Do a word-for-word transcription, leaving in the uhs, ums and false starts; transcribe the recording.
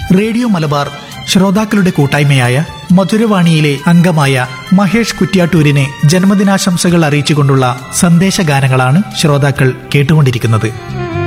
Radio Malabar ശ്രോതാക്കളുടെ കൂട്ടായ്മയായ മധുരവാണിയിലെ അംഗമായ മഹേഷ് കുറ്റ്യാട്ടൂരിനെ ജന്മദിനാശംസകൾ അറിയിച്ചുകൊണ്ടുള്ള സന്ദേശഗാനങ്ങളാണ് ശ്രോതാക്കൾ കേട്ടുകൊണ്ടിരിക്കുന്നത്.